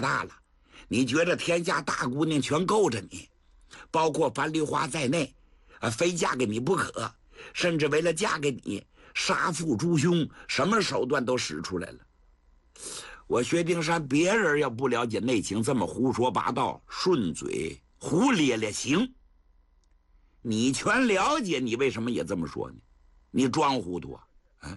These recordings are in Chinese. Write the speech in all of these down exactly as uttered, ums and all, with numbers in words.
大了，你觉着天下大姑娘全够着你，包括樊梨花在内，啊，非嫁给你不可，甚至为了嫁给你，杀父诛兄，什么手段都使出来了。我薛丁山，别人要不了解内情，这么胡说八道，顺嘴胡咧咧行。你全了解，你为什么也这么说呢？你装糊涂啊！啊，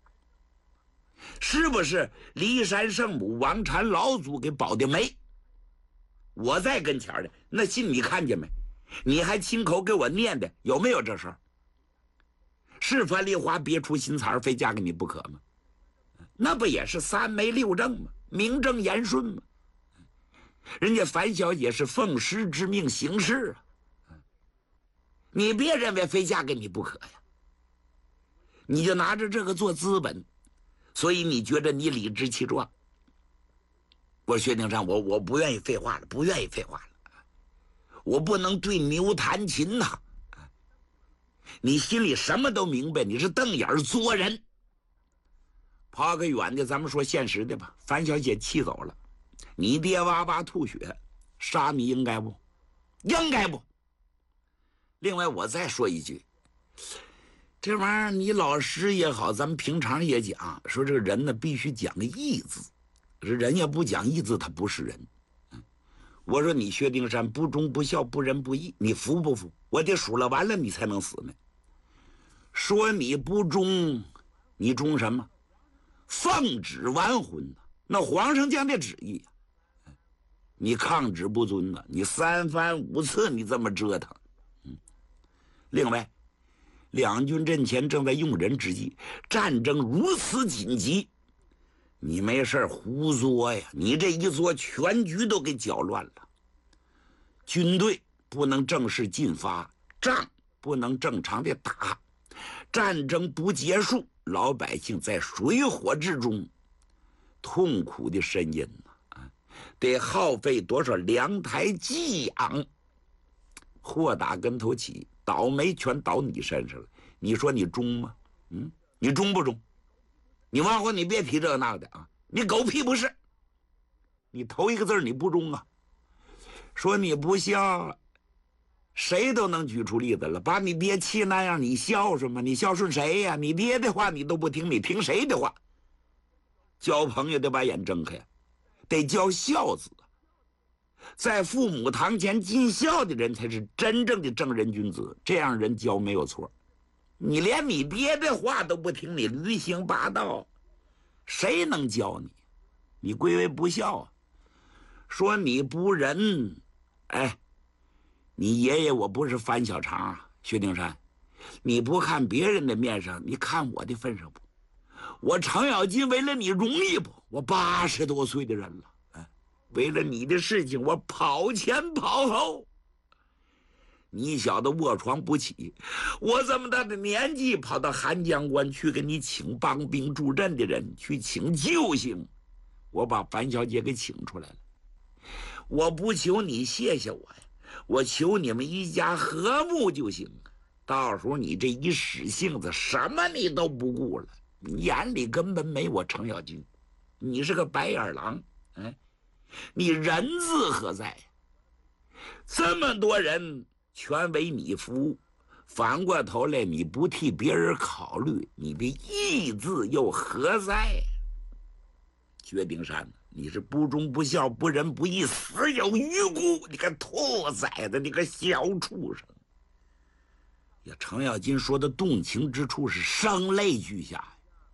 是不是骊山圣母王禅老祖给保的媒？我在跟前的那信你看见没？你还亲口给我念的，有没有这事儿？是樊梨花别出心裁，非嫁给你不可吗？那不也是三媒六证吗？名正言顺吗？人家樊小姐是奉师之命行事啊，你别认为非嫁给你不可呀，你就拿着这个做资本，所以你觉得你理直气壮。我薛丁山，我我不愿意废话了，不愿意废话了，我不能对牛弹琴呐、啊！你心里什么都明白，你是瞪眼作人。抛个远的，咱们说现实的吧。樊小姐气走了，你爹哇哇吐血，杀你应该不？应该不？另外，我再说一句，这玩意儿你老师也好，咱们平常也讲，说这个人呢必须讲个义字，这人要不讲义字，他不是人。我说你薛丁山不忠不孝不仁不义，你服不服？我得数了完了你才能死呢。说你不忠，你忠什么？奉旨完婚呢？那皇上将的旨意，你抗旨不遵呢？你三番五次你这么折腾，嗯。另外，两军阵前正在用人之际，战争如此紧急，你没事胡作呀！你这一作，全局都给搅乱了。军队不能正式进发，仗不能正常的打，战争不结束，老百姓在水火之中痛苦的呻吟呐、啊！得耗费多少粮台寄养，祸打跟头起，倒霉全倒你身上了。你说你忠吗？嗯，你忠不忠？你往后你别提这个那个的啊！你狗屁不是！你头一个字你不忠啊！说你不孝，谁都能举出例子了。把你爹气那样，你孝顺吗？你孝顺谁呀？你爹的话你都不听，你听谁的话？交朋友得把眼睁开，得教孝子。在父母堂前尽孝的人才是真正的正人君子，这样人教没有错。你连你爹的话都不听，你驴行霸道，谁能教你？你归为不孝啊！说你不仁，哎，你爷爷我不是樊小长啊，薛丁山，你不看别人的面上，你看我的份上不？我程咬金为了你容易不？我八十多岁的人了，哎，为了你的事情，我跑前跑后。你小子卧床不起，我这么大的年纪跑到韩江关去给你请帮兵助阵的人，去请救星，我把樊小姐给请出来了。我不求你谢谢我呀，我求你们一家和睦就行。到时候你这一使性子，什么你都不顾了，你眼里根本没我程咬金，你是个白眼狼，哎，你人字何在？这么多人全为你服务，反过头来你不替别人考虑，你的义字又何在？薛丁山，你是不忠不孝不仁不义，死有余辜！你个兔崽子，你个小畜生！呀，程咬金说的动情之处是声泪俱下，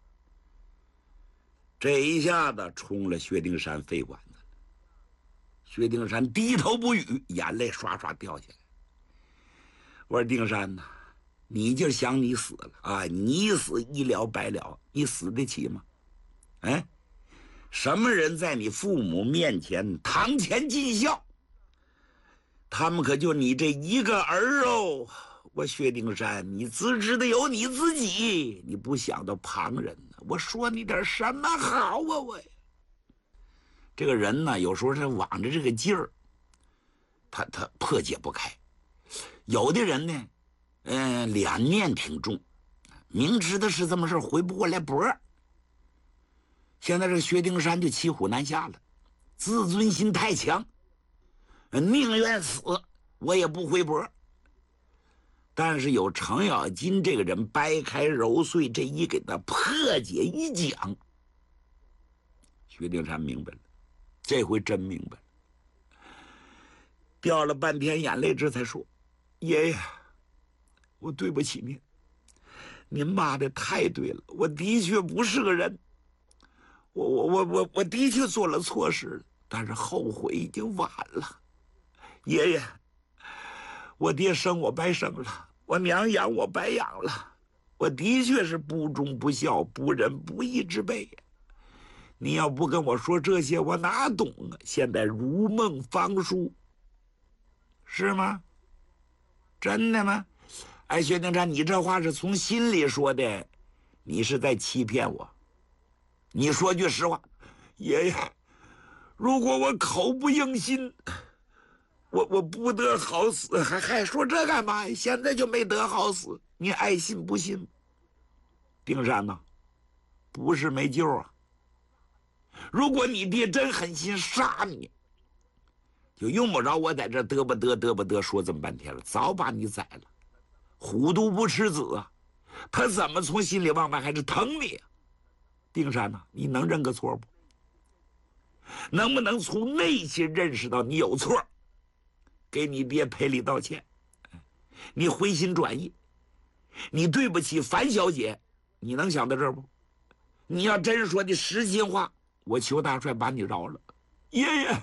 这一下子冲了薛丁山肺管子了。薛丁山低头不语，眼泪刷刷掉下来。我说丁山呐，你就想你死了啊！你死一了百了，你死得起吗？哎，什么人在你父母面前堂前尽孝？他们可就你这一个儿哦！我薛丁山，你自知的有你自己，你不想到旁人呢？我说你点什么好啊？我这个人呢，有时候他往着这个劲儿，他他破解不开。有的人呢，嗯、呃，脸面挺重，明知道是这么事回不过来脖。现在这薛丁山就骑虎难下了， 自尊心太强，宁愿死我也不回脖。但是有程咬金这个人掰开揉碎，这一给他破解一讲，薛丁山明白了，这回真明白了，掉了半天眼泪，这才说：“爷爷，我对不起您，您骂的太对了，我的确不是个人，我我我我我的确做了错事了，但是后悔已经晚了。爷爷，我爹生我白生了。”我娘养我白养了，我的确是不忠不孝、不仁不义之辈呀！你要不跟我说这些，我哪懂啊？现在如梦方舒，是吗？真的吗？哎，薛丁山，你这话是从心里说的，你是在欺骗我。你说句实话，爷爷，如果我口不应心，我我不得好死，还还说这干嘛呀？现在就没得好死，你爱信不信？丁山呐，不是没救啊！如果你爹真狠心杀你，就用不着我在这嘚吧嘚嘚吧嘚说这么半天了，早把你宰了。虎毒不吃子啊，他怎么从心里往外还是疼你啊？丁山呐，你能认个错不？能不能从内心认识到你有错？给你爹赔礼道歉，你回心转意，你对不起樊小姐，你能想到这儿不？你要真说的实心话，我求大帅把你饶了。爷爷，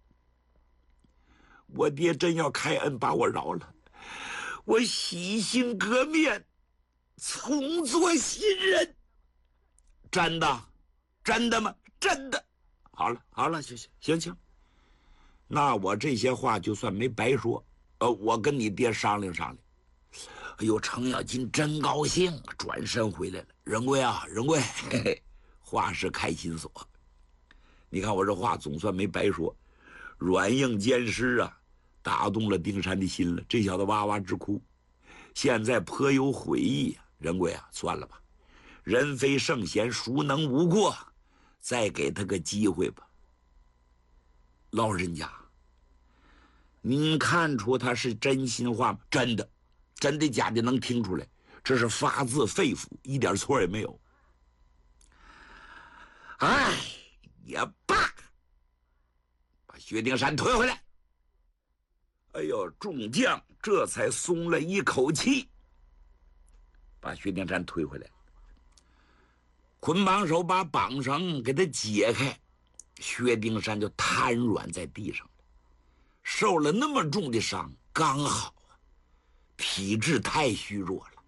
我爹真要开恩把我饶了，我洗心革面，重做新人。真的？真的吗？真的。好了好了，行行行行。那我这些话就算没白说，呃，我跟你爹商量商量。哎呦，程咬金真高兴，转身回来了。仁贵啊，仁贵，嘿嘿，话是开心锁。你看我这话总算没白说，软硬兼施啊，打动了丁山的心了。这小子哇哇直哭，现在颇有悔意啊。仁贵啊，算了吧，人非圣贤，孰能无过？再给他个机会吧。老人家，您看出他是真心话吗？真的，真的假的能听出来，这是发自肺腑，一点错也没有。哎，也罢，把薛丁山推回来。哎呦，众将这才松了一口气，把薛丁山推回来。捆绑手把绑绳给他解开，薛丁山就瘫软在地上了。受了那么重的伤，刚好啊，体质太虚弱了。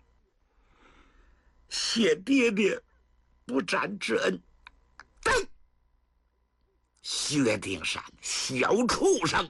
谢爹爹不斩之恩。但薛丁山，小畜生！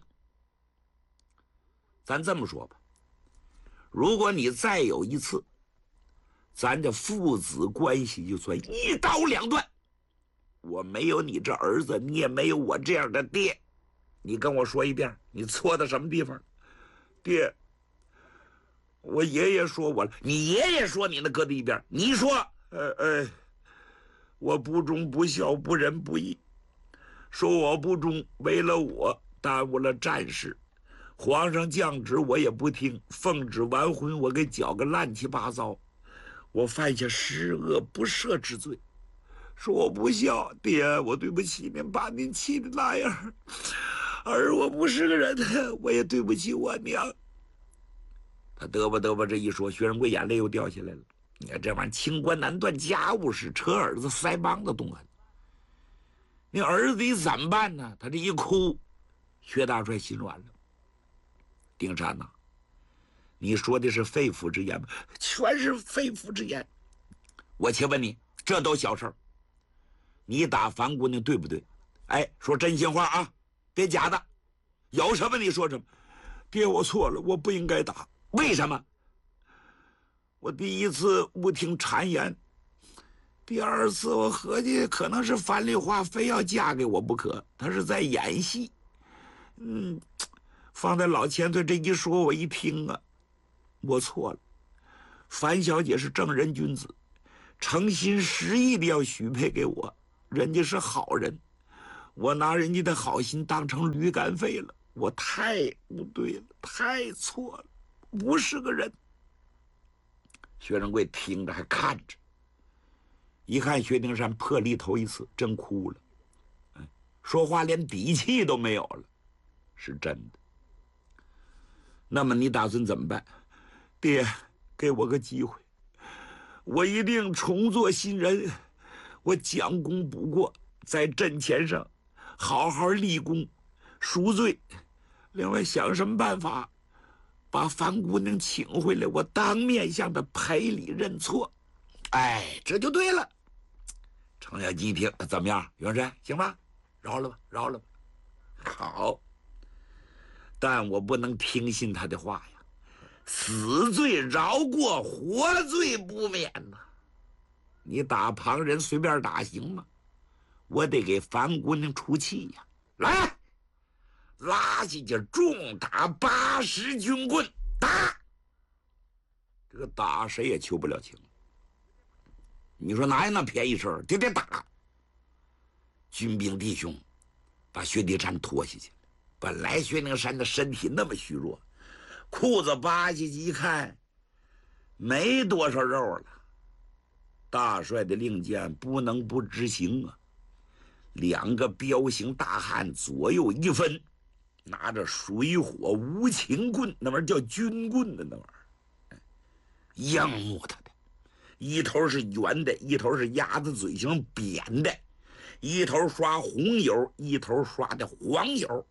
咱这么说吧，如果你再有一次，咱这父子关系就算一刀两断。我没有你这儿子，你也没有我这样的爹。你跟我说一遍，你错在什么地方？爹，我爷爷说我了。你爷爷说你那搁在一边，你说，呃呃，我不忠不孝不仁不义，说我不忠，为了我耽误了战事，皇上降旨我也不听，奉旨完婚我给搅个乱七八糟，我犯下十恶不赦之罪。说我不孝，爹，我对不起您，把您气的那样。而我不是个人，我也对不起我娘。他嘚吧嘚吧这一说，薛仁贵眼泪又掉下来了。你看这玩意儿，清官难断家务事，扯儿子腮帮子动狠。你儿子你怎么办呢？他这一哭，薛大帅心软了。丁山呐，你说的是肺腑之言吗？全是肺腑之言。我且问你，这都小事儿，你打樊姑娘对不对？哎，说真心话啊，别假的，有什么你说什么。爹，我错了，我不应该打。为什么？我第一次误听谗言，第二次我合计可能是樊梨花非要嫁给我不可，她是在演戏。嗯，放在老千岁这一说，我一听啊，我错了。樊小姐是正人君子，诚心实意的要许配给我，人家是好人， 我拿人家的好心当成驴肝肺了，我太不对了，太错了，不是个人。薛仁贵听着还看着，一看薛丁山破例头一次，真哭了，说话连底气都没有了，是真的。那么你打算怎么办？爹，给我个机会，我一定重做新人，我将功补过，在阵前上好好立功赎罪。另外想什么办法把樊姑娘请回来，我当面向她赔礼认错。哎，这就对了。程咬金一听，怎么样，元帅，行吧，饶了吧，饶了吧。好，但我不能听信他的话呀，死罪饶过，活罪不免呐。你打旁人随便打行吗？我得给樊姑娘出气呀！来，拉下去重打八十军棍，打！这个打谁也求不了情。你说哪有那便宜事儿？得得打！军兵弟兄把薛丁山拖下去。本来薛丁山的身体那么虚弱，裤子扒下去一看，没多少肉了。大帅的令箭不能不执行啊！两个彪形大汉左右一分，拿着水火无情棍，那玩意儿叫军棍的那玩意儿，仰慕他的，一头是圆的，一头是鸭子嘴型扁的，一头刷红油，一头刷的黄油，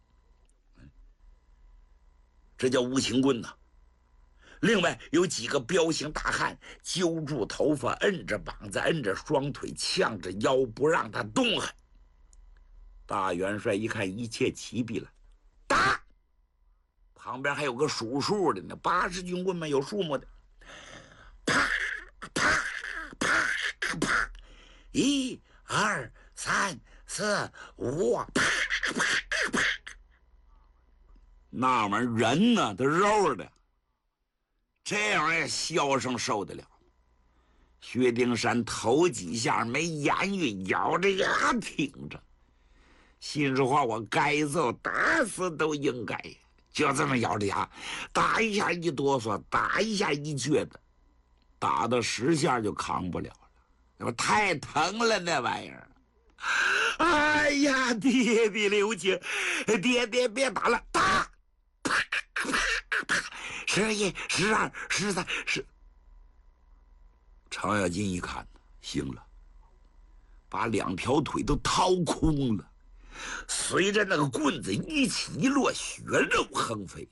这叫无情棍呐。另外有几个彪形大汉揪住头发，摁着膀子，摁着双腿，呛着腰，不让他动弹。大元帅一看一切齐备了，打！旁边还有个数数的呢，八十军棍嘛，有数目的。啪啪啪啪，一二三四五，啪啪啪。那玩意儿人呢，他肉的，这玩意儿箫声受得了。薛丁山头几下没言语，咬着牙挺着。心里话，我该揍，打死都应该。就这么咬着牙，打一下一哆嗦，打一下一撅的，打到十下就扛不了了，那太疼了那玩意儿。哎呀，爹爹留情，爹爹别打了，打！啪啪啪！十一、十二、十三、十。程咬金一看，行了，把两条腿都掏空了。随着那个棍子一起一落，血肉横飞。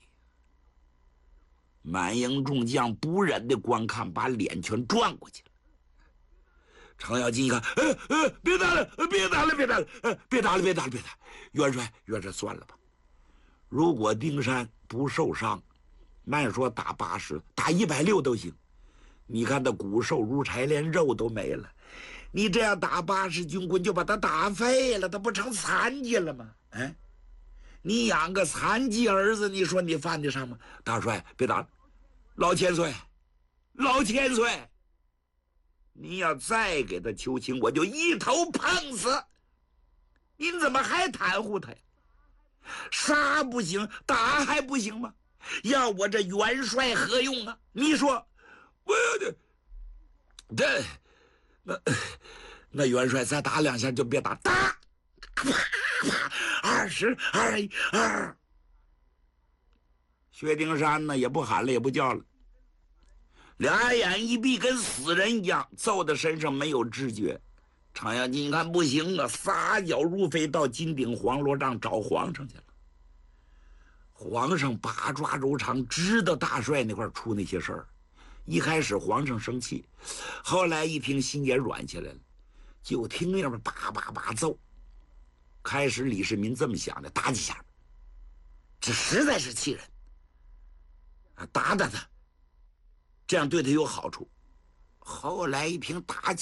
满营众将不忍的观看，把脸全转过去了。程咬金一看，呃呃，别打了，别打了，别打了，呃，别打了，别打了，别打了。元帅，元帅，算了吧。如果丁山不受伤，慢说打八十，打一百六都行。你看他骨瘦如柴，连肉都没了。你这样打八十军棍，就把他打废了，他不成残疾了吗？哎，你养个残疾儿子，你说你犯得上吗？大帅，别打了，老千岁，老千岁，你要再给他求情，我就一头碰死。您怎么还袒护他呀？杀不行，打还不行吗？要我这元帅何用啊？你说，我这这。那那元帅再打两下就别打，打，啪啪，二十二一二。薛丁山呢也不喊了也不叫了，两眼一闭，跟死人一样，揍的身上没有知觉。程咬金一看不行啊，撒脚如飞到金顶黄罗帐找皇上去了。皇上八抓柔肠，知道大帅那块出那些事儿。一开始皇上生气，后来一听心也软下来了，就听那边叭叭叭揍。开始李世民这么想的，打几下，这实在是气人啊，打打他，这样对他有好处。后来一听打